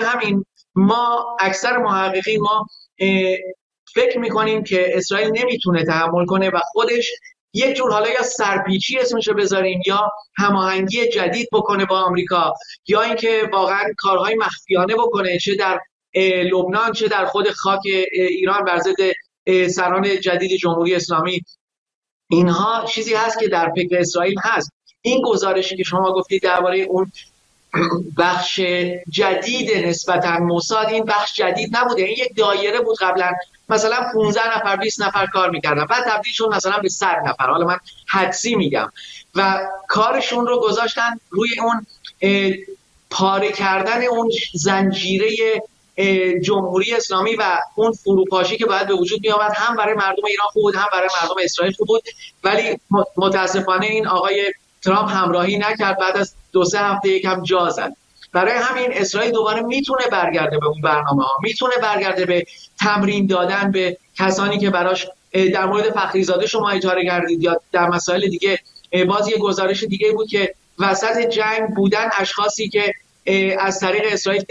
همین ما اکثر محققین ما فکر میکنیم که اسرائیل نمیتونه تحمل کنه و خودش یک جور حالا یا سرپیچی اسمشو بذاریم یا هماهنگی جدید بکنه با آمریکا یا اینکه واقعا کارهای مخفیانه بکنه، چه در لبنان چه در خود خاک ایران بر ضد سران جدید جمهوری اسلامی. اینها چیزی هست که در فکر اسرائیل هست. این گزارشی که شما گفتید درباره اون بخش جدید نسبتاً موساد، این بخش جدید نبوده، این یک دایره بود قبلا مثلا 15 نفر 20 نفر کار میکردن، بعد تبدیل شد مثلا به 100 نفر، حالا من حدسی میگم، و کارشون رو گذاشتن روی اون پاره کردن اون زنجیره جمهوری اسلامی و اون فروپاشی که باید به وجود می آمد، هم برای مردم ایران خوب بود هم برای مردم اسرائیل خوب بود. ولی متاسفانه این آقای ترامپ همراهی نکرد، بعد از 2-3 هفته یکم جا زد. برای همین اسرائیل دوباره میتونه برگرده به اون برنامه ها، میتونه برگرده به تمرین دادن به کسانی که براش در مورد فخریزاده شما اشاره کردید یا در مسائل دیگه. باز یه گزارش دیگه بود که وسط جنگ بودن اشخاصی که از طریق اسرائیل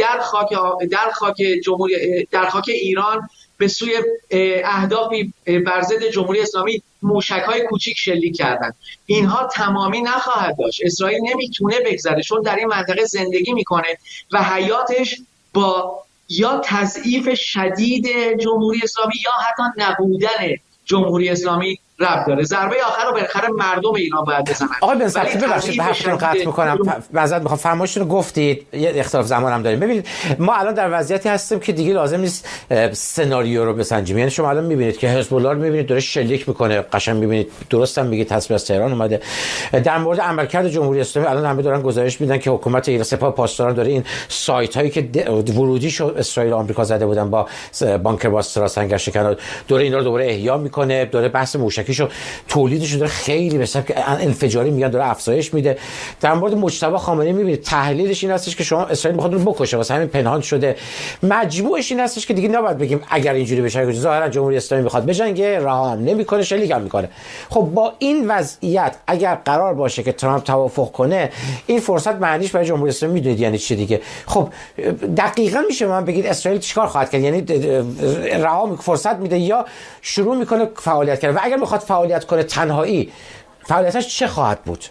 در خاک ایران به سوی اهدافی بر ضد جمهوری اسلامی موشک‌های کوچیک شلیک کردند. اینها تمامی نخواهد داشت. اسرائیل نمیتونه بگذره، چون در این منطقه زندگی میکنه و حیاتش با یا تضعیف شدید جمهوری اسلامی یا حتی نبودن جمهوری اسلامی ربط داره. ضربه آخر رو بالاخره مردم ایران باید بزنن. آقای بن سبتی ببخشید حرفتون رو قطع می‌کنم، معذرت می‌خوام، فرمایشتون رو گفتید، یه اختلاف زمان هم داریم. ببینید ما الان در وضعیتی هستیم که دیگه لازم نیست سناریو رو بسنجیم. یعنی شما الان می‌بینید که حزب الله رو می‌بینید داره شلیک می‌کنه، قشنگ می‌بینید، درست هم میگه تصویر از تهران اومده. در مورد عملکرد جمهوری اسلامی الان همه دارن گزارش میدن که حکومت ایران، سپاه پاسداران داره این سایت‌هایی که ورودیشو اسرائیل و آمریکا زده بودن با بانکر باسترا سنگر شکن، داره اینا رو دوباره احیا می‌کنه، داره بحث موشکیشو تولیدش داره خیلی به سبک انفجاری میگن داره افزایش میده. در مورد مجتبی خامنه‌ای میبینید تحلیلش این هستش که شما اسرائیل میخواد رو بکشه، واسه همین پنهان شده. مجموعش این هستش که دیگه نباید بگیم اگر اینجوری بشه ظاهرا جمهوری اسلامی میخواد بجنگه، رها هم نمیکنه، شلیک هم میکنه. خب با این وضعیت اگر قرار باشه که ترامپ توافق کنه، این فرصت معنیش برای جمهوری اسلامی میدونید یعنی چی دیگه. خب دقیقاً میشه من بگید اسرائیل چیکار خواهد کرد؟ یعنی رها فرصت میده یا شروع میکنه فعالیت کردن؟ و اگر میخواد فعالیت کنه تنهایی، فعالیتش چه خواهد بود؟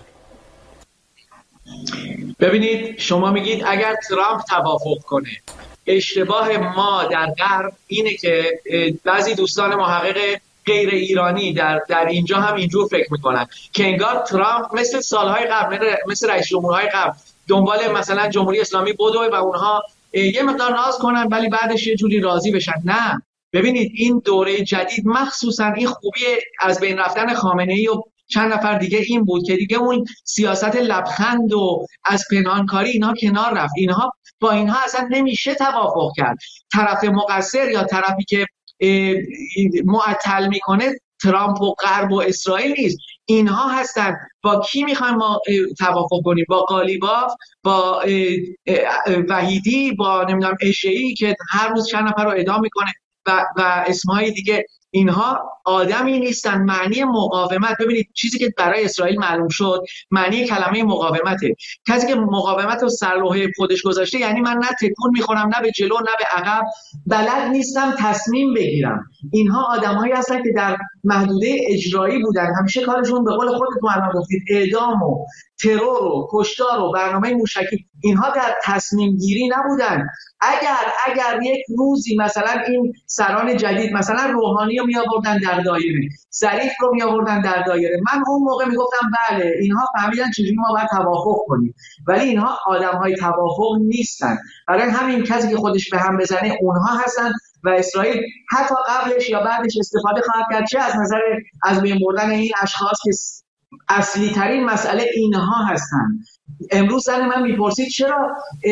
ببینید شما میگید اگر ترامپ توافق کنه، اشتباه ما در غرب اینه که بعضی دوستان محقق غیر ایرانی در اینجا هم اینجور فکر میکنن که انگار ترامپ مثل سالهای قبل، مثل رئیس جمهورهای قبل دنبال مثلا جمهوری اسلامی بدوه و اونها یه مقدار ناز کنن ولی بعدش یه جوری راضی بشن. نه، ببینید این دوره جدید مخصوصا این خوبی از بین رفتن خامنه‌ای و چند نفر دیگه این بود که دیگه اون سیاست لبخند و از پنهانکاری اینها کنار رفت. اینها با اینها اصلا نمیشه توافق کرد. طرف مقصر یا طرفی که معطل میکنه ترامپ و غرب و اسرائیل نیست، اینها هستن. با کی میخوایم ما توافق کنیم؟ با قالیباف، با وحیدی، با نمیدونم اشعی که هر روز چند نفر رو اعدام میکنه و اسمهای دیگه. اینها آدمی نیستن. معنی مقاومت، ببینید چیزی که برای اسرائیل معلوم شد معنی کلمه مقاومته. کسی که مقاومت رو سر لوحه خودش گذاشته یعنی من نه تکون میخورم نه به جلو نه به عقب، بلد نیستم تصمیم بگیرم. اینها آدمایی هستن که در محدوده اجرایی بودن، همیشه کارشون به قول خودتون الان گفتید اعدام و ترور و کشتار و برنامه موشکی. اینها در تصمیم گیری نبودن. اگر یک روزی مثلا این سران جدید مثلا روحانی رو می آوردن در دایره، ظریف رو می آوردن در دایره، من اون موقع می گفتم بله اینها فهمیدن چجوری ما باید توافق کنیم. ولی اینها آدم‌های توافق نیستن. برای همین کسی که خودش به هم بزنه اونها هستن و اسرائیل حتی قبلش یا بعدش استفاده خواهد کرد، چه از نظر از بین بردن این اشخاص که اصلی ترین مسئله اینها هستن. امروز زن من میپرسید چرا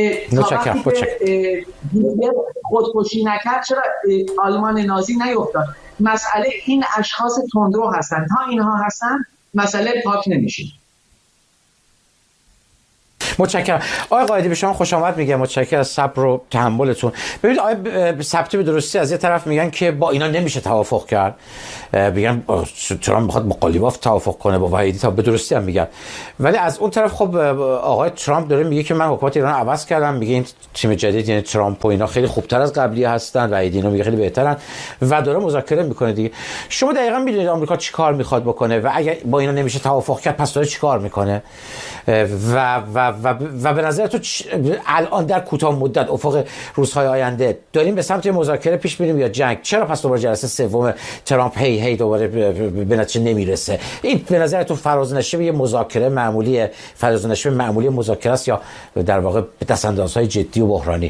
خودکشی نکرد، چرا آلمان نازی نیفتاد. مسئله این اشخاص تندرو هستن. تا اینها هستن مسئله پاک نمیشه. متشکرم. آقای قائدی به شما خوش آمد میگم، متشکرم از صبر و تحملتون. ببینید آقای سبتی به درستی از یه طرف میگن که با اینا نمیشه توافق کرد، میگن ترامپ میخواد با قالیباف توافق کنه، با وحیدی تا به درستی هم میگن، ولی از اون طرف خب آقای ترامپ داره میگه که من حکومت ایران عوض کردم، میگه این تیم جدید یعنی ترامپ و اینا خیلی خوبتر از قبلی هستن، وحیدی اینا میگه خیلی بهترن و داره مذاکره میکنه دیگه. شما دقیقاً میدونید آمریکا چیکار میخواد بکنه و اگه با اینا نمیشه توافق کرد پس داره چیکار میکنه و به نظر تو الان در کوتاه مدت افق روزهای آینده داریم به سمت مذاکره پیش میریم یا جنگ؟ چرا پس دوباره جلسه سوم ترامپ هی دوباره به نتیجه نمیرسه؟ این به نظر تو فرازنشیب یه مذاکره معمولی، فرازنشیب معمولی مذاکره است یا در واقع دستاندازهای جدی و بحرانی؟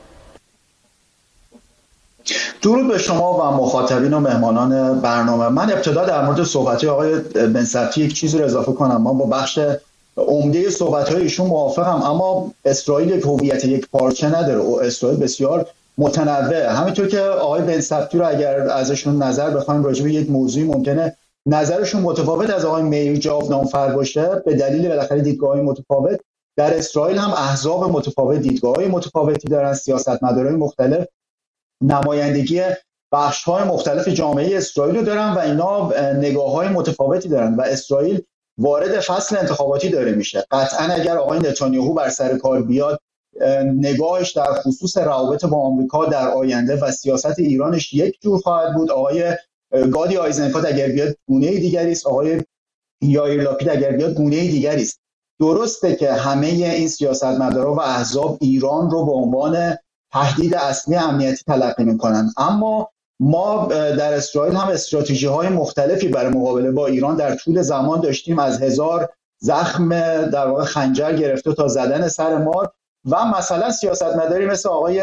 درود به شما و مخاطبین و مهمانان برنامه. من ابتدا در مورد صحبت‌های آقای بن سبتی یک چیزی رو اضافه کنم. من با بخش عمده صحبت‌های ایشون موافقم، اما اسرائیل یک هویت یک پارچه نداره و اسرائیل بسیار متنوع. همینطور که آقای بن سبتی رو اگر ازشون نظر بخوایم راجع به یک موضوعی ممکنه نظرشون متفاوت از آقای میر جاودانفر باشه به دلیل بالاخره دیدگاه‌های متفاوت. در اسرائیل هم احزاب متفاوت دیدگاه‌های متفاوتی دارن، سیاستمدارای مختلف نمایندگی بخش‌های مختلف جامعه اسرائیل رو دارن و اینا نگاه‌های متفاوتی دارن و اسرائیل وارد فصل انتخاباتی داره میشه. قطعاً اگر آقای نتانیاهو بر سر کار بیاد نگاهش در خصوص روابط با آمریکا در آینده و سیاست ایرانش یک جور خواهد بود. آقای گادی آیزنکوت اگر بیاد گونه دیگری است، آقای یائیر لاپید اگر بیاد گونه دیگری است. درسته که همه این سیاستمدارا و احزاب ایران رو به عنوان تهدید اصلی امنیتی تلقی میکنن، اما ما در اسرائیل هم استراتژی‌های مختلفی برای مقابله با ایران در طول زمان داشتیم، از 1000 زخم در واقع خنجر گرفته تا زدن سر مار. و مثلا سیاستمداری مثل آقای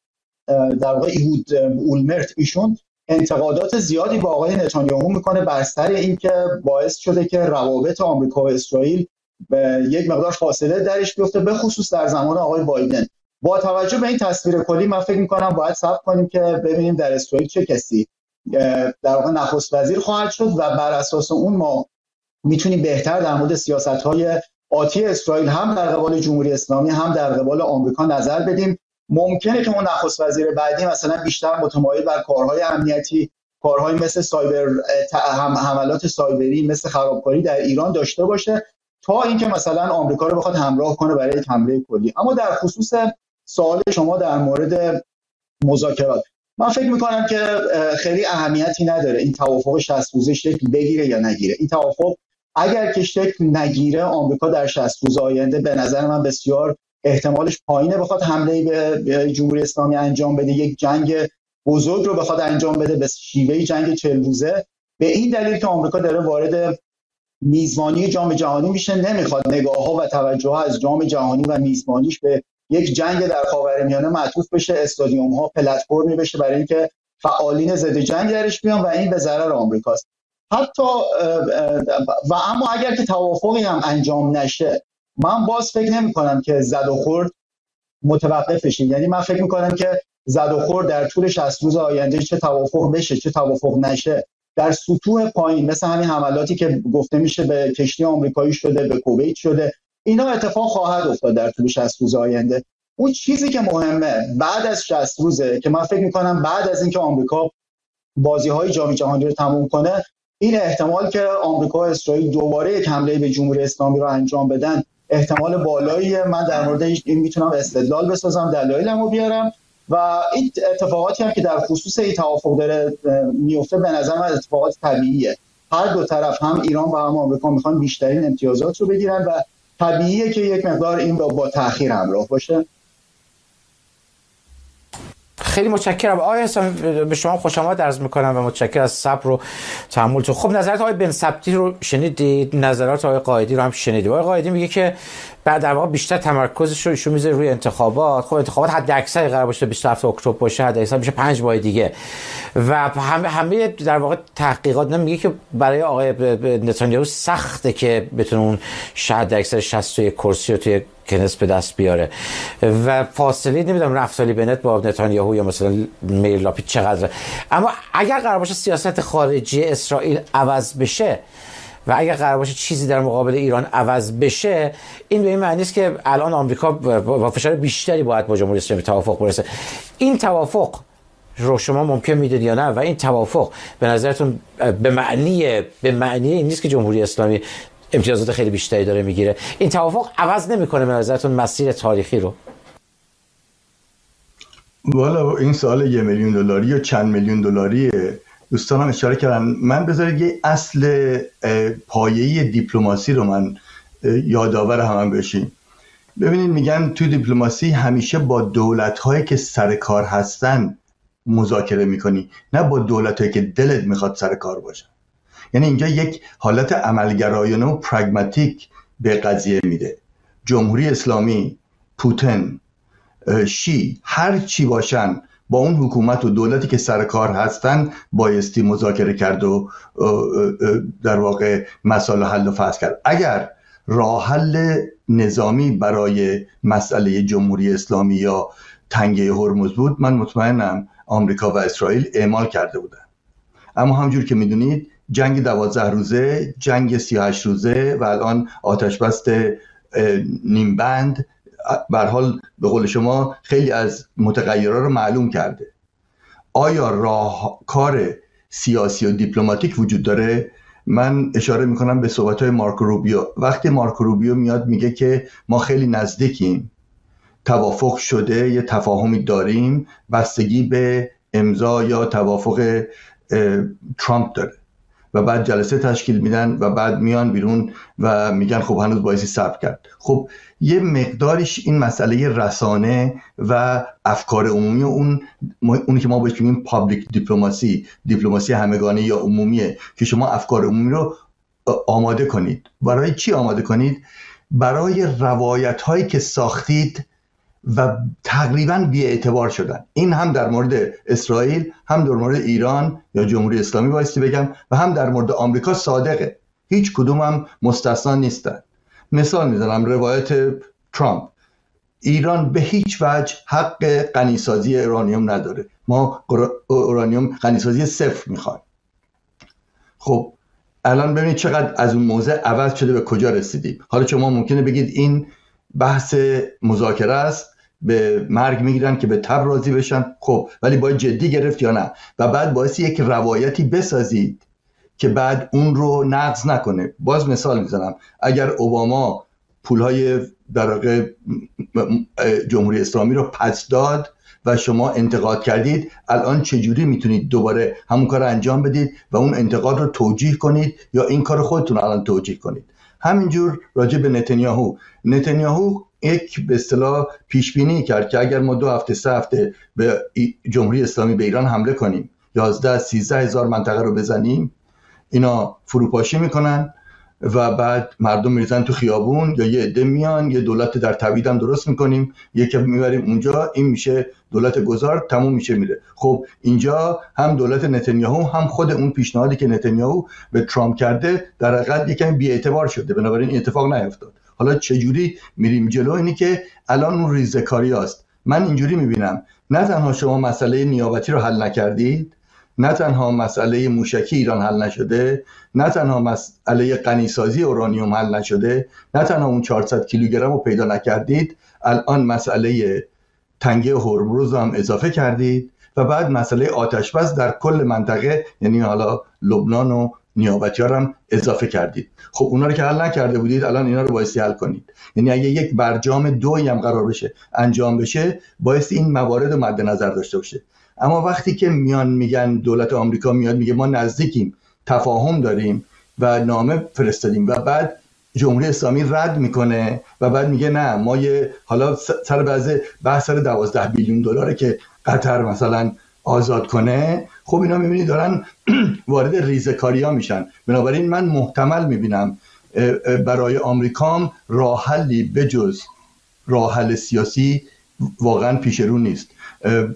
در واقع ایهود اولمرت، ایشون انتقادات زیادی با آقای نتانیاهو میکنه بر سر اینکه باعث شده که روابط آمریکا و اسرائیل به یک مقدار فاصله درش بیفته، به خصوص در زمان آقای بایدن. با توجه به این تصویر کلی من فکر می‌کنم باید صبر کنیم که ببینیم در اسرائیل چه کسی در واقع نخست وزیر خواهد شد و بر اساس اون ما میتونیم بهتر در مورد سیاست‌های آتی اسرائیل هم در قبال جمهوری اسلامی هم در قبال آمریکا نظر بدیم. ممکنه که اون نخست وزیر بعدی مثلا بیشتر متمایل بر کارهای امنیتی، کارهای مثل سایبر حملات سایبری، مثل خرابکاری در ایران داشته باشه تا اینکه مثلا آمریکا رو بخواد همراه کنه برای یک حمله کلی. اما در خصوص سوال شما در مورد مذاکرات، من فکر میکنم که خیلی اهمیتی نداره این توافق 60 روزه شکل بگیره یا نگیره. این توافق اگر که شکل نگیره، آمریکا در 60 روز آینده به نظر من بسیار احتمالش پایینه بخواد حمله به جمهوری اسلامی انجام بده، یک جنگ بزرگ رو بخواد انجام بده به شیوه جنگ 40 روزه، به این دلیل که آمریکا داره وارد میزبانی جام جهانی میشه، نمیخواد نگاه‌ها و توجه‌ها از جام جهانی و میزبانیش به یک جنگ در خاورمیانه معطوف بشه، استادیوم‌ها پلتفرمی بشه برای اینکه فعالین ضد جنگ درش بیان و این به ضرر آمریکاست. حتی اما اگر که توافقی هم انجام نشه، من باز فکر نمی‌کنم که زد و خورد متوقف بشه. یعنی من فکر می‌کنم که زد و خورد در طول 60 روز آینده، چه توافق بشه چه توافق نشه، در سطوح پایین مثل همین حملاتی که گفته میشه به کشتی آمریکایی شده، به کویت شده، اینا اتفاق خواهد افتاد در طول 60 روز آینده. اون چیزی که مهمه بعد از 60 روزه که من فکر میکنم بعد از اینکه آمریکا بازی‌های جام جهانی رو تموم کنه، این احتمال که آمریکا و اسرائیل دوباره یک حمله به جمهوری اسلامی رو انجام بدن احتمال بالایی. من در مورد این میتونم استدلال بسازم، دلایلمو بیارم و این اتفاقاتی هم که در خصوص این توافق داره میفته به نظر من اتفاقات طبیعیه. هر دو طرف، هم ایران و هم آمریکا، میخوان بیشترین امتیازات رو بگیرن و طبیعیه که یک مقدار این با تأخیر همراه باشه. خیلی متشکرم آقای حسام، به شما خوش آمد عرض میکنم و متشکرم از صبر و تحملتون. خب نظرات آقای بن سبتی رو شنیدید، نظرات آقای قائدی رو هم شنیدید. آقای قائدی میگه که بعد در واقع بیشتر تمرکزش رو ایشون میذاره روی انتخابات. خب انتخابات حد اکثر قرار باشه 27 اکتبر باشه، حد اکثر میشه 5 ماه دیگه و همه در واقع تحقیقات نمیگه که برای آقای نتانیاهو سخته که بتونه اون حد اکثر 61 کرسی رو توی کنس به دست بیاره و فاصله نمیدونم نفتالی بنت با نتانیاهو یا مثلا میر لاپید چقدره. اما اگر قرار باشه سیاست خارجی اسرائیل عوض بشه و اگر قرار باشه چیزی در مقابل ایران عوض بشه، این به این معنی است که الان آمریکا با فشار بیشتری باید با جمهوری اسلامی توافق برسه. این توافق رو شما ممکن میدید یا نه؟ و این توافق به نظرتون به معنی این نیست که جمهوری اسلامی امتیازات خیلی بیشتری داره میگیره؟ این توافق عوض نمیکنه به نظرتون مسیر تاریخی رو؟ والا این سوال $1 میلیون یا چند میلیون دلاری دوستانم اشاره کردن. من بذارید یه اصل پایه‌ای دیپلماسی رو من یادآور هم بشیم. ببینید میگن تو دیپلماسی همیشه با دولت‌هایی که سر کار هستن مذاکره میکنی، نه با دولت‌هایی که دلت میخواد سر کار باشن. یعنی اینجا یک حالت عملگرایانه و پرگماتیک به قضیه میده. جمهوری اسلامی، پوتین، شی، هر چی باشن، با اون حکومت و دولتی که سر کار هستن بایستی مذاکره کرد و در واقع مسائل حل و فصل کرد. اگر راه حل نظامی برای مسئله جمهوری اسلامی یا تنگه هرمز بود، من مطمئنم آمریکا و اسرائیل اعمال کرده بودن. اما همجور که میدونید جنگ 12 روزه، جنگ 38 روزه و الان آتش بست نیم بند به هر حال به قول شما خیلی از متغیرها رو معلوم کرده. آیا راهکار سیاسی و دیپلماتیک وجود داره؟ من اشاره میکنم به صحبت‌های مارکو روبیو. وقتی مارکو روبیو میاد میگه که ما خیلی نزدیکیم، توافق شده، یه تفاهمی داریم، بستگی به امضا یا توافق ترامپ داره، و بعد جلسه تشکیل میدن و بعد میان بیرون و میگن خب هنوز بایستی صبر کرد. خب یه مقدارش این مسئله رسانه و افکار عمومی و اونی که ما بهش میگیم پابلیک دیپلماسی همگانی یا عمومیه، که شما افکار عمومی رو آماده کنید. برای چی آماده کنید؟ برای روایت هایی که ساختید و تقریبا بی‌اعتبار شدن. این هم در مورد اسرائیل، هم در مورد ایران یا جمهوری اسلامی بایستی بگم، و هم در مورد آمریکا صادقه. هیچ کدوم هم مستثنا نیستن. مثال میزنم، روایت ترامپ: ایران به هیچ وجه حق غنیسازی اورانیوم نداره، ما اورانیوم غنیسازی 0 میخوایم. خب الان ببینید چقدر از اون موضع عوض شده، به کجا رسیدیم. حالا شما ممکنه بگید این بحث مذاکره است، به مرگ میگیرن که به تب راضی بشن. خب ولی باید جدی گرفت یا نه؟ و بعد باید یک روایتی بسازید که بعد اون رو نقض نکنه. باز مثال میزنم، اگر اوباما پولهای در واقع جمهوری اسلامی رو پس داد و شما انتقاد کردید، الان چجوری میتونید دوباره همون کار رو انجام بدید و اون انتقاد رو توجیه کنید یا این کار خودتون الان توجیه کنید؟ همینجور راجع به نتانیاهو یک به اصطلاح پیش بینی کرد که اگر ما 2 هفته 3 هفته به جمهوری اسلامی به ایران حمله کنیم، 11-13 هزار منطقه رو بزنیم، اینا فروپاشی میکنن و بعد مردم میریزن تو خیابون، یا یه عده میان یه دولت در تبعید هم درست میکنیم، یکی میبریم اونجا، این میشه دولت گذار، تموم میشه میره. خب اینجا هم دولت نتانیاهو هم خود اون پیشنهادی که نتانیاهو به ترامپ کرده در حقیقت یکم بی‌اعتبار شده، بنابراین این اتفاق نیفتاد. حالا چجوری میریم جلو؟ اینی که الان اون ریزکاری هست. من اینجوری میبینم نه تنها شما مسئله نیابتی رو حل نکردید، نه تنها مسئله موشکی ایران حل نشده، نه تنها مسئله غنیسازی اورانیوم حل نشده، نه تنها اون 400 کیلوگرم رو پیدا نکردید، الان مسئله تنگه هرمز هم اضافه کردید و بعد مسئله آتش بس در کل منطقه، یعنی حالا لبنان و نیابتی‌ها هم اضافه کردید. خب اونا رو که حل نکرده بودید، الان اینا رو بایستی حل کنید. یعنی اگه یک برجام 2 هم قرار بشه انجام بشه، بایستی این موارد رو مد نظر داشته باشه. اما وقتی که میگن دولت آمریکا میاد میگه ما نزدیکیم، تفاهم داریم و نامه فرستادیم، و بعد جمهوری اسلامی رد میکنه و بعد میگه نه ما حالا سر بحث سر 12 بیلیون دلاره که قطر مثلا آزاد کنه. خب اینا میبینید دارن وارد ریزکاری‌ها میشن. بنابراین من محتمل میبینم برای آمریکام راه حلی بجز راه حل سیاسی واقعا پیش رو نیست.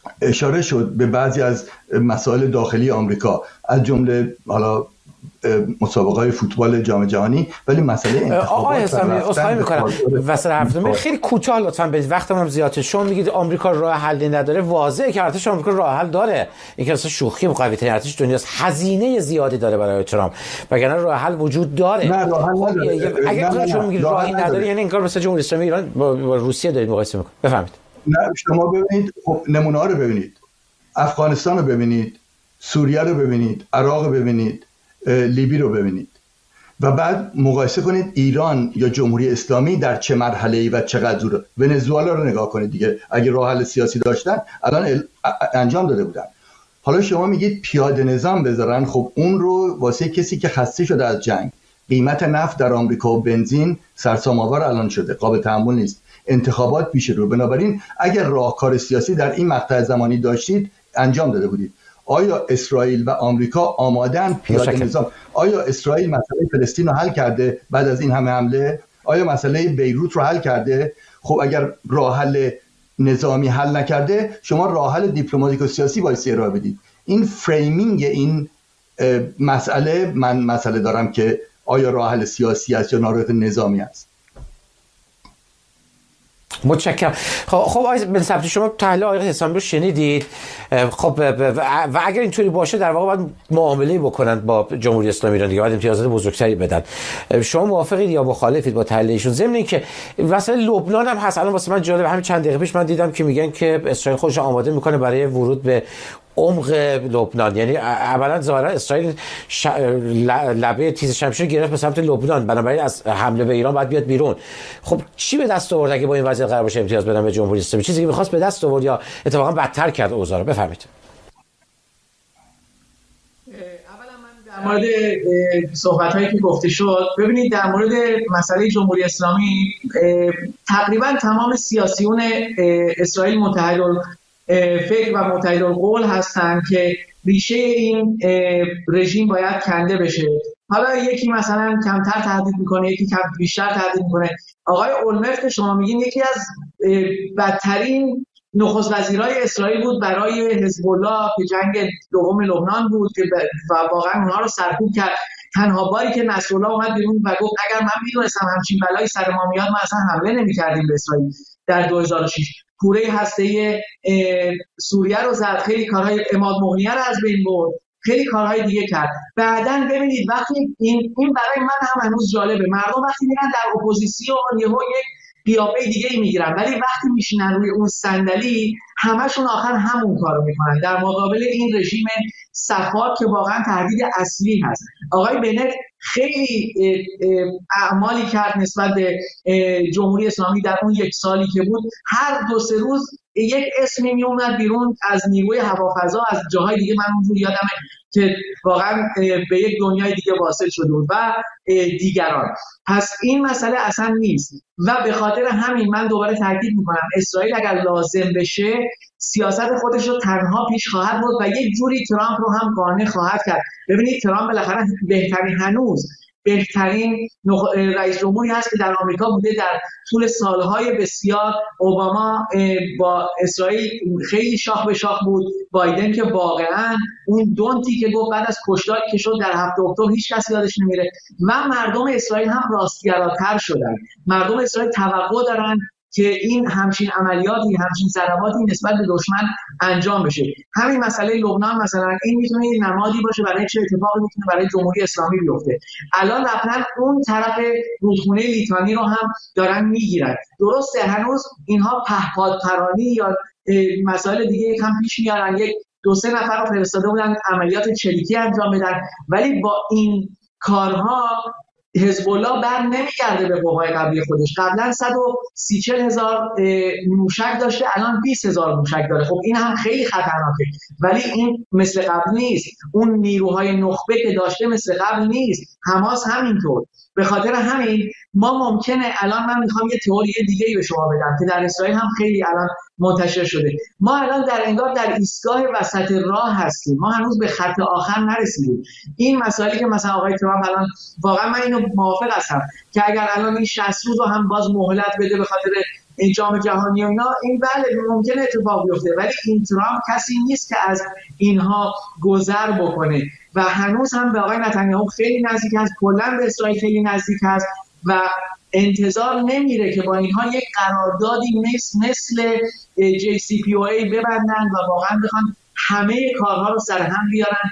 اشاره شد به بعضی از مسائل داخلی آمریکا، از جمله حالا مسابقه‌های فوتبال جام جهانی، ولی مسئله انتخابات آقای اسلامی اصلاحی میکنم وسط حرفتون خیلی کوتاه لطفاً بدید، وقتم هم زیاده. شما میگید آمریکا راه حلی نداره، واضحه که ارتش آمریکا راه حل داره، این که اصلا شوخی قوی ترین ارتش دنیاست، هزینه زیادی داره برای ترامپ، وگرنه راه حل وجود داره. نه راه حل نداره. اگه شما میگید راهی نداره یعنی انگار مثلا جمهوری اسلامی ایران با روسیه دارید مقایسه میکنید. بفهمید. نه شما ببینید، خب نمونه ها رو ببینید، افغانستان رو ببینید، سوریه رو ببینید، عراق رو ببینید، لیبی رو ببینید و بعد مقایسه کنید ایران یا جمهوری اسلامی در چه مرحله‌ای و چقدر دوره. ونزوئلا رو نگاه کنید دیگه، اگه راه حل سیاسی داشتن الان انجام داده بودن. حالا شما میگید پیاده نظام بذارن، خب اون رو واسه کسی که خسته شده از جنگ، قیمت نفت در آمریکا و بنزین سرسام‌آور الان شده، قابل تحمل نیست، انتخابات پیش رو، بنابراین اگر راهکار سیاسی در این مقطع زمانی داشتید انجام داده بودید. آیا اسرائیل و آمریکا آمادن پیاده نظام؟ آیا اسرائیل مسئله فلسطین رو حل کرده بعد از این همه حمله؟ آیا مسئله بیروت رو حل کرده؟ خب اگر راه حل نظامی حل نکرده، شما راه حل دیپلماتیک و سیاسی بایستی ارائه بدید. این فریمینگ این مسئله، من مسئله دارم که آیا راه حل سیاسی است یا راه نظامی است. متشکرم. خب آقای بن ثبت، شما تحلیل آقای حسامی رو شنیدید. خب و اگر اینطوری باشه در واقع باید معامله بکنن با جمهوری اسلامی ایران دیگه، باید امتیازات بزرگتری بدن. شما موافقید یا مخالفید با تحلیل ایشون؟ ضمن اینکه مثلا لبنان هم هست، الان واسه من جالب، همین چند دقیقه پیش من دیدم که میگن که اسرائیل خودش آماده میکنه برای ورود به عمق لبنان، یعنی اولا ظاهرا اسرائیل لبه تیز شمشیر گرفت به سمت لبنان، بنابراین از حمله به ایران باید بیاد بیرون. خب چی به دست آورد اگه با این وضعیت قرار باشه امتیاز بدن به جمهوری اسلامی؟ چیزی که می‌خواست به دست آورد یا اتفاقا بدتر کرد اوضاع رو؟ بفهمید. در مورد صحبت‌هایی که گفته شد، ببینید در مورد مسئله جمهوری اسلامی تقریبا تمام سیاسیون اسرائیل متحدالفکر و متحدالقول هستند که ریشه این رژیم باید کنده بشه. حالا یکی مثلا کمتر تهدید میکنه، یکی کم بیشتر تهدید میکنه. آقای اولمرت که شما میگین یکی از بدترین نخست وزیرای اسرائیل بود برای حزب الله که جنگ دوم لبنان بود که واقعا اونها رو سرکوب کرد. تنها باری که نصرالله اومد بیرون و گفت اگر من میدونستم همچین بلایی سر ما میاد ما اصلا حمله نمی‌کردیم به اسرائیل در 2006. کوره هسته‌ای سوریه رو زد، خیلی کارهای عماد مغنیه رو از بین برد، خیلی کارهای دیگه کرد. بعدن ببینید وقتی این برای من هم هنوز جالبه، مردم وقتی میرن در اپوزیسیون یهو یک قیافه دیگه میگیرن، ولی وقتی میشینن روی اون صندلی همشون آخر همون کارو میکنن در مقابل این رژیم صفات که واقعا تهدید اصلی هست. آقای بنت خیلی اعمالی کرد نسبت به جمهوری اسلامی در اون یک سالی که بود. هر 2-3 روز یک اسمی میومد بیرون از نیروی هوافضا، از جاهای دیگه، من اونجور یادمه که واقعا به یک دنیای دیگه واصل شده بود و دیگران. پس این مسئله اصلا نیست و به خاطر همین من دوباره تاکید میکنم اسرائیل اگر لازم بشه سیاست خودش رو تنها پیش خواهد برد و یک جوری ترامپ رو هم قانع خواهد کرد. ببینید ترامپ بالاخره بهترین رئیس جمهوری هست که در آمریکا بوده در طول سالهای بسیار. اوباما با اسرائیل خیلی شاخ به شاخ بود، بایدن که واقعا اون دونتی که گفت بعد از کشتاری که شد در 7 اکتبر هیچ کسی یادش نمیره و مردم اسرائیل هم راستگراتر شدن. مردم اسرائیل توقع دارن که این همچین عملیاتی، همچین ضرباتی نسبت به دشمن انجام بشه. همین مسئله لبنان مثلا این میتونه نمادی باشه برای چه اتفاقی میتونه برای جمهوری اسلامی بیفته. الان رفتن اون طرف رودخونه لیتانی رو هم دارن میگیرن. درسته هنوز اینها پهپادپرانی یا مسائل دیگه هم پیش میارن، 1-2-3 نفر رو فرستاده بودن عملیات چریکی انجام بدن، ولی با این کارها حزب الله بر نمیگرده به قوای قبلی خودش. قبلا 130,000 موشک داشته، الان 20,000 موشک داره. خب این هم خیلی خطرناکه، ولی این مثل قبل نیست. اون نیروهای نخبه که داشته مثل قبل نیست. حماس همینطور. به خاطر همین ما ممکنه الان من میخوام یه تئوری دیگه‌ای به شما بدم که در اسرائیل هم خیلی الان منتشر شده. ما الان انگار در ایستگاه وسط راه هستیم. ما هنوز به خط آخر نرسیدیم. این مسائلی که مثلا آقای ترامپ الان واقعا من اینو موافق هستم که اگر الان این 60 روز رو هم باز مهلت بده به خاطر این جام جهانی و اینا، این بله ممکنه اتفاق بیفته، ولی این ترامپ کسی نیست که از اینها گذر بکنه و هنوز هم به آقای نتانیاهو خیلی نزدیک است، کلا به اسرائیل خیلی نزدیک است و انتظار نمیره که با اینها یک قراردادی مثل JCPOA ببندن و واقعا بخوان همه کارها رو سر هم بیارن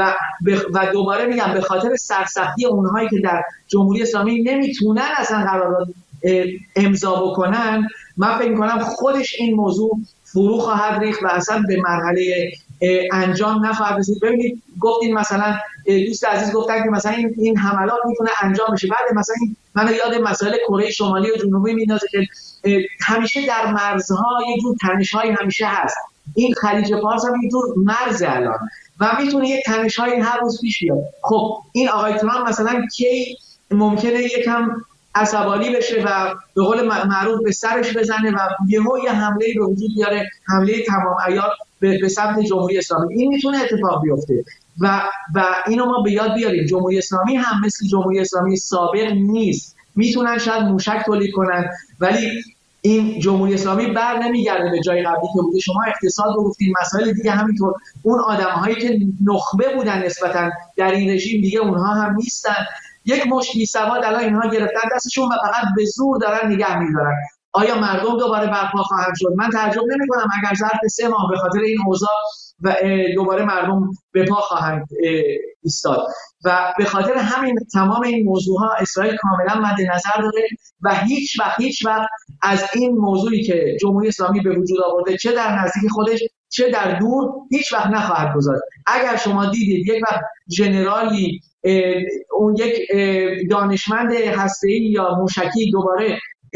و دوباره میگم به خاطر سرسختی اونهایی که در جمهوری اسلامی نمیتونن اصلا قرارداد امضا بکنن، من فکر میکنم خودش این موضوع فرو خواهد ریخت و اصلا به مرحله انجام نخواهد رسید. ببینید گفتین مثلا دوست عزیز گفتن که مثلا این حملات میتونه انجام بشه، بعد مثلا من یاد مسائل کره شمالی و جنوبی میندازه که همیشه در مرزها یه جور تنش‌های همیشه هست. این خلیج فارس هم یه جور مرز الان و میتونه یه تنش‌های هر روز پیش بیاد. خب این آقای ترامپ مثلا کی ممکنه یکم عصبانی بشه و به قول معروف به سرش بزنه و یه حمله به وجود بیاره، حمله تمام عیار به سمت جمهوری اسلامی. این میتونه اتفاق بیفته و اینو ما به یاد بیاریم. جمهوری اسلامی هم مثل جمهوری اسلامی سابق نیست. میتونن شاید موشک تولید کنن ولی این جمهوری اسلامی بر نمیگرده به جای قبلی که بوده. شما اقتصاد رو گفتین، مسائل دیگه همینطور. اون آدم‌هایی که نخبه بودن نسبتاً در این رژیم دیگه اونها هم نیستن. یک مشت بی‌سواد الان اینها گرفتن دستشون و فقط به زور دارن نگه می‌دارن. آیا مردم دوباره برپا خواهند شد؟ من تعجب نمی‌کنم اگر ظرف 3 ماه به خاطر این اوضاع و دوباره مردم به پا خواهند ایستاد و به خاطر همین تمام این موضوعها اسرائیل کاملا مد نظر داره و هیچ وقت از این موضوعی که جمهوری اسلامی به وجود آورده چه در نزدیک خودش چه در دور هیچ وقت نخواهد گذاشت. اگر شما دیدید یک وقت ژنرالی اون یک دانشمند هسته‌ای یا موشکی دوباره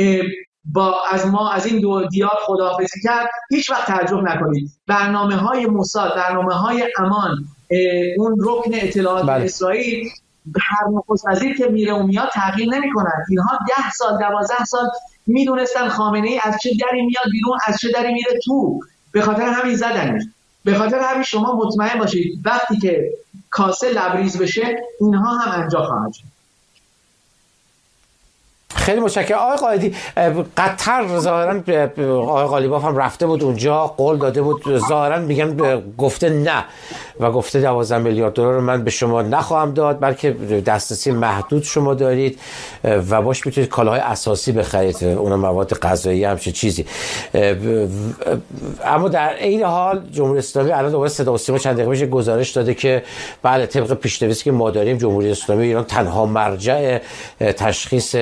از این دو دیار خداحافظی کرد، هیچ وقت تعجب نکنید. برنامه‌های موساد، برنامه‌های امان، اون رکن اطلاعات اسرائیل هر نخست وزیر که میره و میاد تغییر نمی‌کنن. اینها 10 سال 12 سال میدونستن خامنه‌ای از چه دری میاد بیرون، از چه دری میره تو. به خاطر همین زدنش. به خاطر همین شما مطمئن باشید وقتی که کاسه لبریز بشه اینها هم انجا خواهد شد. خیلی متشکرم آقای قائدی. قطر ظاهرا آقای قالیباف هم رفته بود اونجا، قول داده بود، ظاهرا میگن گفته نه و گفته 12 میلیارد دلار من به شما نخواهم داد بلکه دسترسی محدود شما دارید و باش میتونید کالاهای اساسی بخرید، اون مواد غذایی همچین چیزی. اما در این حال جمهوری اسلامی الان دوباره صدا و سیما چند دقیقه پیش گزارش داده که بله طبق پیش‌نویسی که ما داریم جمهوری اسلامی ایران تنها مرجع تشخیص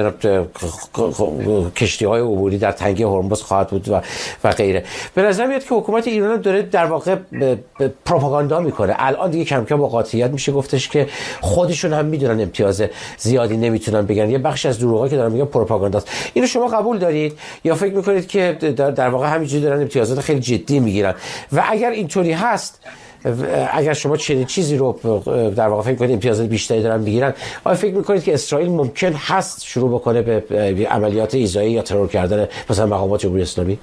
کشتی‌های عبوری در تنگه هرمز خواهد بود و غیره. به نظر میاد که حکومت ایران داره در واقع پروپاگاندا میکنه. الان دیگه کم کم با قاطعیت میشه گفتش که خودشون هم میدونن امتیاز زیادی نمیتونن بگن. یه بخش از دروغایی که دارن میگن پروپاگانداست. اینو شما قبول دارید یا فکر میکنید که در واقع همینجوری دارن امتیازات خیلی جدی میگیرن؟ و اگر اینطوری هست، اگر شما چنین چیزی رو در واقع فکر کنید امتیازات بیشتری دارن میگیرن، آیا فکر میکنید که اسرائیل ممکن هست شروع بکنه به عملیات ایذایی یا ترور کردن مثلا مقامات جمهوری اسلامی؟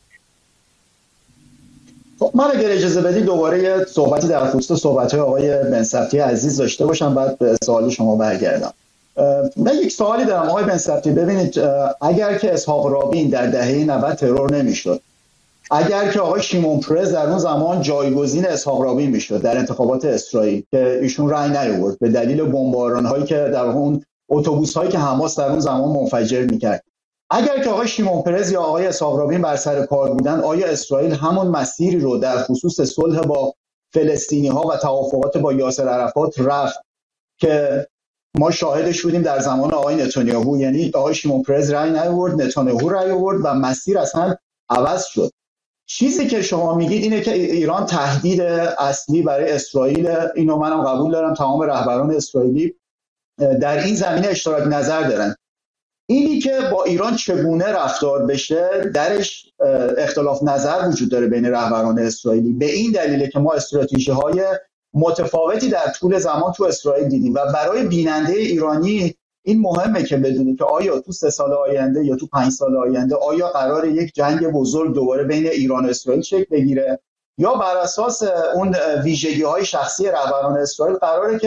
من اگر اجازه بدید دوباره یه صحبتی در خصوص صحبت‌های آقای بن‌سبتی عزیز داشته باشم بعد به سوال شما برگردم. من یک سوالی دارم آقای بن‌سبتی. ببینید اگر که اسحاق رابین در دهه 90 ترور نمی‌شد، اگر که آقای شیمون پرز در اون زمان جایگزین اسحاق رابین میشد در انتخابات اسرائیل که ایشون رأی نیاورد به دلیل بمباران‌هایی که در اون اتوبوس‌هایی که حماس در اون زمان منفجر می‌کرد، اگر که آقای شیمون پرز یا آقای اسحاق رابین بر سر کار بودن، آیا اسرائیل همون مسیری رو در خصوص صلح با فلسطینی‌ها و توافقات با یاسر عرفات رفت که ما شاهدش بودیم در زمان آقای نتانیاهو؟ یعنی آقای شیمون پرز رأی نیاورد، نتانیاهو رأی آورد و مسیر اصلا عوض شد. چیزی که شما میگید اینه که ایران تهدید اصلی برای اسرائیل، اینو منم قبول دارم، تمام رهبران اسرائیلی در این زمینه اشتراک نظر دارن. اینی که با ایران چگونه رفتار بشه درش اختلاف نظر وجود داره بین رهبران اسرائیلی، به این دلیله که ما استراتژی‌های متفاوتی در طول زمان تو اسرائیل دیدیم و برای بیننده ایرانی این مهمه که بدونید که آیا تو 3 سال آینده یا تو 5 سال آینده آیا قرار یک جنگ بزرگ دوباره بین ایران و اسرائیل شکل بگیره یا بر اساس اون ویژگی‌های شخصی رهبران اسرائیل قراره که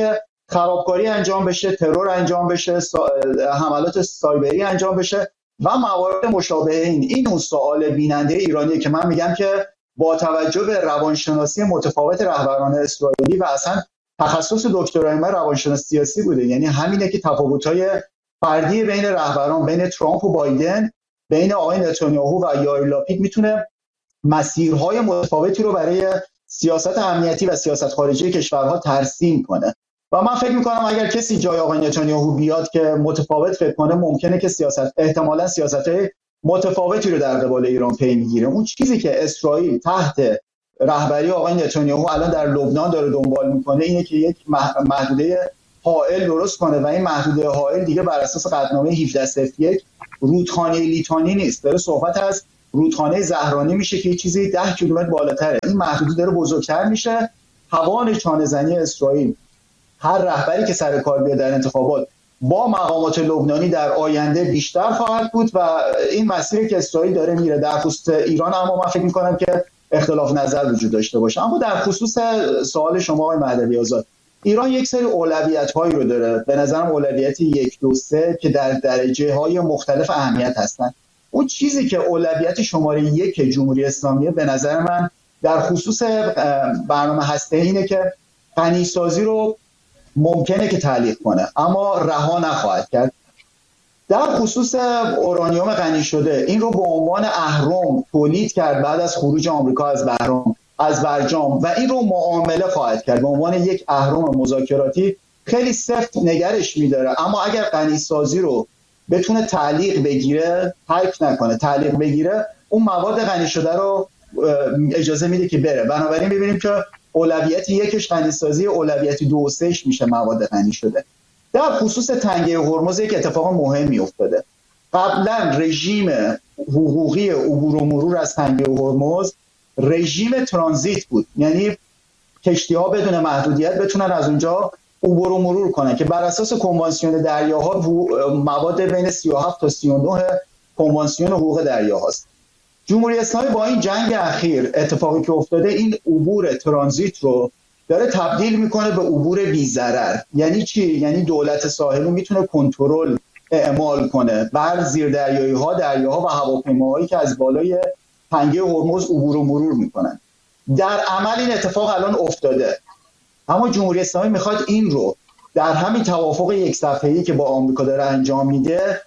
خرابکاری انجام بشه، ترور انجام بشه، حملات سایبری انجام بشه و موارد مشابه این اون سوال بیننده ایرانیه که من میگم که با توجه به روانشناسی متفاوت رهبران اسرائیلی و اصلا تخصص دکترای من روانشناسی سیاسی بوده، یعنی همینه که تفاوت‌های فردی بین رهبران، بین ترامپ و بایدن، بین آقای نتانیاهو و یائیر لاپید میتونه مسیرهای متفاوتی رو برای سیاست امنیتی و سیاست خارجی کشورها ترسیم کنه. و من فکر میکنم اگر کسی جای آقای نتانیاهو بیاد که متفاوت فکر کنه، ممکنه که احتمالاً سیاست‌های متفاوتی رو در قبال ایران پی میگیره. اون چیزی که اسرائیل تحت رهبری آقای نتانیاهو الان در لبنان داره دنبال میکنه اینه که یک محدوده حائل درست کنه و این محدوده حائل دیگه بر اساس قطعنامه 1701 رودخانه لیتانی نیست، داره صحبت از رودخانه زهرانی میشه که یه چیزی 10 کیلومتر بالاتره. این محدوده داره بزرگتر میشه. توان چانه‌زنی اسرائیل، هر رهبری که سر کار بیاد در انتخابات با مقامات لبنانی در آینده بیشتر خواهد بود و این مسیری که اسرائیل داره میره. در خصوص ایران اما من فکر میکنم که اختلاف نظر وجود داشته باشه. اما در خصوص سوال شما آقای مهدوی آزاد، ایران یک سری اولویت‌هایی رو داره، به نظرم اولویت 1 2 3 که در درجه‌های مختلف اهمیت هستن. اون چیزی که اولویت شماره 1 جمهوری اسلامی به نظر من در خصوص برنامه هسته‌ای اینه که غنی‌سازی رو ممکنه که تعلیق کنه اما رها نخواهد کرد. در خصوص اورانیوم غنی شده، این رو به عنوان اهرم تولید کرد بعد از خروج آمریکا از برجام و این رو معامله خواهد کرد به عنوان یک اهرم مذاکراتی. خیلی سفت نگرش می‌داره، اما اگر غنی سازی رو بتونه تعلیق بگیره، ترک نکنه، تعلیق بگیره، اون مواد غنی شده رو اجازه میده که بره. بنابراین می‌بینیم که اولویت 1 غنی‌سازی، اولویت 2 و 3 میشه مواد غنی شده. در خصوص تنگه هرمز یک اتفاق مهمی افتاده. قبلا رژیم حقوقی عبور و مرور از تنگه هرمز رژیم ترانزیت بود، یعنی کشتی‌ها بدون محدودیت بتونن از اونجا عبور و مرور کنن که بر اساس کنوانسیون دریاها مواد بین 37 تا 39 کنوانسیون حقوق دریاهاست. جمهوری اسلامی با این جنگ اخیر اتفاقی که افتاده این عبور ترانزیت رو داره تبدیل میکنه به عبور بی ضرر. یعنی چی؟ یعنی دولت ساحلی میتونه کنترل اعمال کنه بر زیردریایی‌ها، دریاها و هواپیماهایی که از بالای تنگه هرمز عبور و مرور میکنن. در عمل این اتفاق الان افتاده، اما جمهوری اسلامی میخواد این رو در همین توافق یک صفحه‌ای که با آمریکا داره انجام میده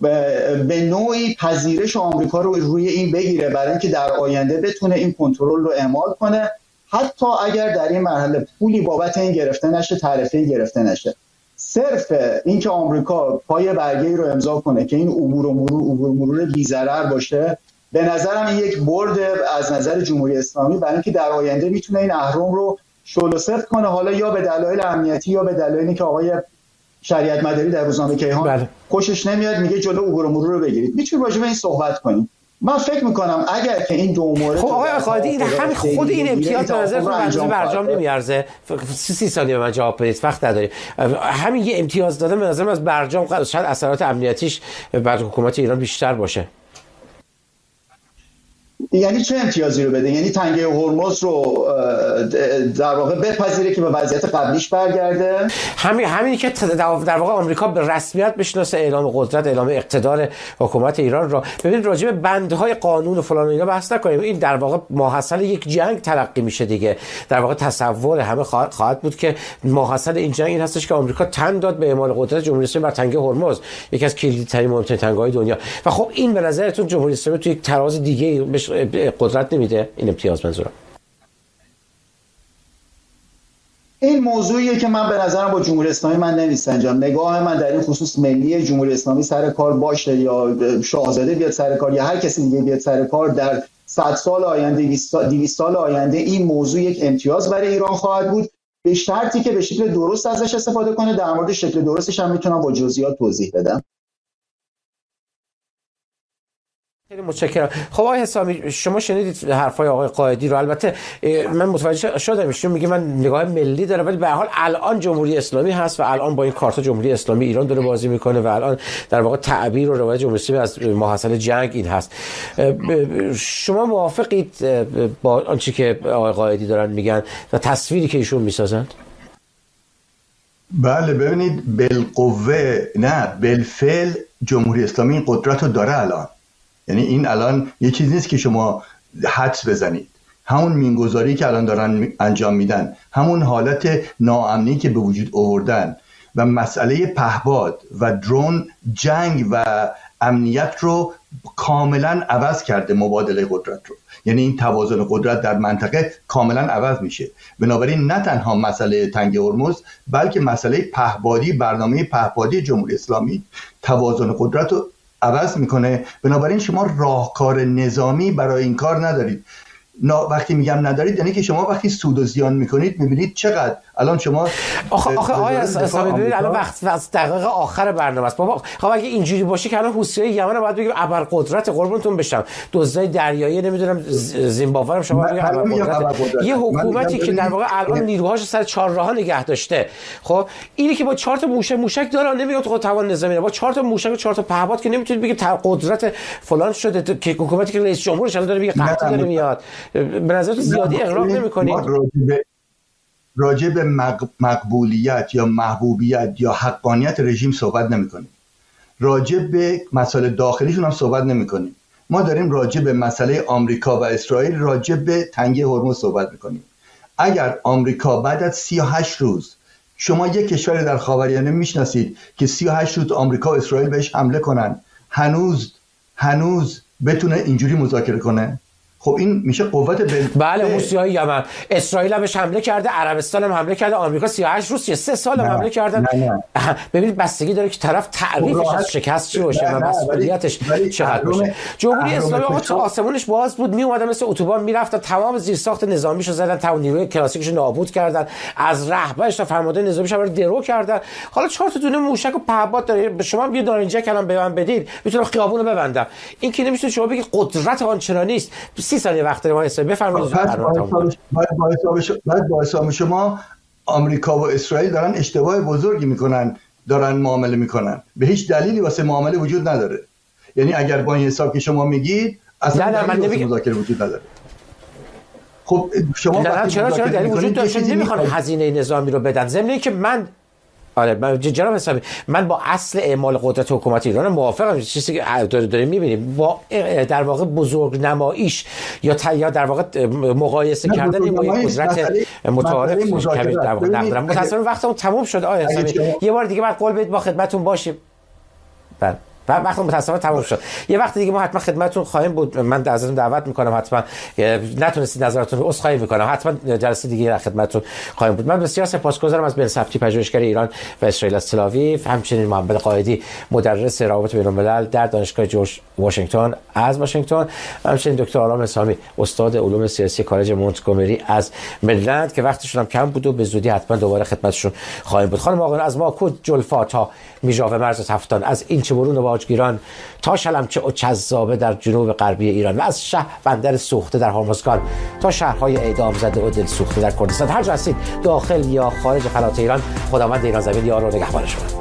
به نوعی پذیرش آمریکا رو روی این بگیره برای اینکه در آینده بتونه این کنترل رو اعمال کنه، حتی اگر در این مرحله پولی بابت این گرفته نشه، تعرفه‌ای گرفته نشه. صرف اینکه آمریکا پای برگه‌ای رو امضا کنه که این عبور و مرور بی‌ضرر باشه، به نظرم این یک برد از نظر جمهوری اسلامی برای اینکه در آینده میتونه این اهرم رو شل و سفت کنه، حالا یا به دلایل امنیتی یا به دلایلی که آقای شریعت مداری در روزنامه کیهان خوشش نمیاد میگه جلو عبور و مرور رو بگیرید. میتونیم راجع به این صحبت کنیم. من فکر میکنم اگر که این دو مورد خب آقای قائدی این همین خود این امتیاز به نظر برجام نمیارزه؟ 30 ثانیه به من جواب بدید، وقت نداریم. همین یه امتیاز دادن به نظر از برجام شاید اثرات امنیتیش بر حکومت ایران بیشتر باشه. یعنی چه امتیازی رو بده؟ یعنی تنگه هرمز رو در واقع بپذیره که به وضعیت قبلیش برگرده؟ همینی که در واقع آمریکا به رسمیت بشناسه اعلام قدرت، اعلام اقتدار حکومت ایران را. ببینید راجع به بندهای قانون و فلان و اینا بحث نکنیم، این در واقع ماحصل یک جنگ تلقی میشه دیگه. در واقع تصور همه خواهد بود که ماحصل این جنگ این هستش که آمریکا تن داد به اعمال قدرت جمهوری اسلامی بر تنگه هرمز، یکی از کلیدترین مهمترین تنگه‌های دنیا. و خب این به نظرتون جمهوری اسلامی تو یک تراز دیگه قدرت نمیده؟ این امتیاز منظورم این موضوعیه که من به نظرم با جمهوری اسلامی من نمیسنجم. نگاه من در این خصوص ملی جمهوری اسلامی سر کار باشه یا شاهزاده بیاد سر کار یا هر کسی دیگه بیاد سر کار، در 100 سال آینده 200 سال آینده این موضوع یک امتیاز برای ایران خواهد بود، به شرطی که به شکل درست ازش استفاده کنه. در مورد شکل درستش هم میتونم با جزئیات توضیح بدم. خیلی متشکرم. خب آقای حسامی شما شنیدید حرفای آقای قائدی رو. البته من متوجه شدم ایشون میگه من نگاه ملی داره، ولی به هر حال الان جمهوری اسلامی هست و الان با این کارت جمهوری اسلامی ایران داره بازی میکنه و الان در واقع تعبیر و روایت جمهوری اسلامی از ماحصل جنگ این هست. شما موافقید با آنچه که آقای قائدی دارن میگن و تصویری که ایشون میسازند؟ بله ببینید، بالقوه نه بالفعل جمهوری اسلامی این قدرت رو داره الان. یعنی این الان یه چیز نیست که شما حدس بزنید. همون مینگذاری که الان دارن انجام میدن، همون حالت ناامنی که به وجود آوردن و مسئله پهپاد و درون، جنگ و امنیت رو کاملا عوض کرده، مبادله قدرت رو. یعنی این توازن قدرت در منطقه کاملا عوض میشه. بنابراین نه تنها مسئله تنگ هرمز، بلکه مسئله پهپادی، برنامه پهپادی جمهوری اسلامی توازن قدرت رو عوض میکنه. بنابراین شما راهکار نظامی برای این کار ندارید. وقتی میگم ندارید یعنی که شما وقتی سود و زیان میکنید میبینید چقدر الان شما آخه آقای اسلامی ببینید الان وقت دقیقه آخر برنامه است بابا. خب اگه اینجوری باشه که الان حوثی‌های یمن باید بگیم ابرقدرت، قربونتون بشم، دزدای دریایی نمیدونم زیمبابوه رو شما بگید ابرقدرت. یه حکومتی که در واقع الان نیروهاش سر چهارراه نگه داشته، خب اینی که با 4 تا موشک داره نمیاد خود توان نظامی، با 4 تا موشک و 4 تا پهپاد که نمیتونید بگید قدرت فلان شده که حکومتی که رئیس جمهورش الان داره میگه قحطی داره میاد. به نظرتون زیادی اغراق نمی‌کنید؟ راجع به مقبولیت یا محبوبیت یا حقانیت رژیم صحبت نمی‌کنیم. راجع به مسائل داخلیشون هم صحبت نمی‌کنیم. ما داریم راجع به مسئله آمریکا و اسرائیل، راجع به تنگه هرمز صحبت می‌کنیم. اگر آمریکا بعد از 38 روز، شما یک کشور در خاورمیانه میشناسید که 38 روز آمریکا و اسرائیل بهش حمله کنن، هنوز بتونه اینجوری مذاکره کنه؟ خب این میشه قوت بله. حوثی‌های یمن، اسرائیل هم بهش حمله کرده، عربستان هم حمله کرده، آمریکا 38 روز 3 سال هم حمله کردن. ببینید بستگی داره که طرف تعریفش از شکست چی باشه و مسئولیتش چقدر باشه. جمهوری اسلامی آقا تو آسمونش باز بود، می اومدن مثل اتوبان میرفتن، تمام زیرساخت نظامیشو زدن، تا نیروی کلاسیکش نابود کردن، از رهبرش تا فرمانده نظامیش رو درو کردن. حالا 4 تا دونه موشک و پهپاد داره، شما یه نارنجک الان به من بدید میتونم خیابونو ببندم. این که نمیشه شما بگید قدرت آنچنانی است. 30 ثانیه وقت ما حساب بفرمایید. بعد با حساب شما آمریکا و اسرائیل دارن اشتباه بزرگی میکنن، دارن معامله میکنن. به هیچ دلیلی واسه معامله وجود نداره. یعنی اگر با این حساب که شما میگید اصلا من نمیگم مذاکره وجود نداره. خب شما چرا دلیل وجود داره؟ نمیخوان هزینه نظامی رو بدن. ضمن که من جناب اسلامی، من با اصل اعمال قدرت حکومت ایران موافقم. چیزی که داریم میبینیم با در واقع بزرگ نماییش یا در واقع مقایسه کردن این با یک قدرت متعارف کبیر در واقع ندارم. متأسفانه وقتمون تموم شد آقای اسلامی. یه بار دیگه بعد قول بدید با خدمتتون باشیم. بله وقتی متأسفانه تموم شد. یه وقت دیگه ما حتما خدمتتون خواهیم بود. من ازتون دعوت میکنم، حتما نتونستید نظراتتون رو عذرخواهی میکنم، حتما جلسه دیگه در خدمتتون خواهیم بود. من بسیار سپاسگزارم از بن‌سبتی پژوهشگر ایران و اسرائیل از تل‌آویو، همچنین محمد قائدی مدرس روابط بین‌الملل در دانشگاه جورج واشنگتن از واشنگتن، همچنین دکتر آرام اسلامی استاد علوم سیاسی کالج مونتگومری از مریلند که وقتشون هم کم بود و به زودی حتما دوباره خدمتشون خواهیم بود. خانم آقایان، از ماکود جلفا تا میژاوه مرز تفتان، از این چبرون و باجگیران تا شلمچه و چذابه در جنوب غربی ایران و از شهر بندر سوخته در هرمزگان تا شهرهای اعدام زده و دل سوخته در کردستان، هر جا هستید داخل یا خارج فلات ایران، خداوند ایران زمین یار و نگهبان شما.